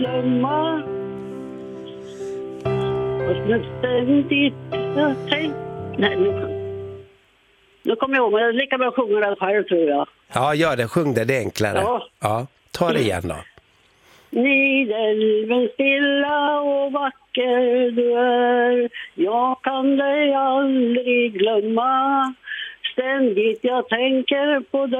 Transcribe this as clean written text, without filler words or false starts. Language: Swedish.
glömma. Och ständigt jag tänker... Nej, nu kommer jag ihåg, men jag är lika bra att sjunga den själv, tror jag. Ja, gör det. Sjung det, det är enklare. Ja, ta det igen då. Nidelven stilla och vacker du är, jag kan dig aldrig glömma. Ständigt jag tänker på dig.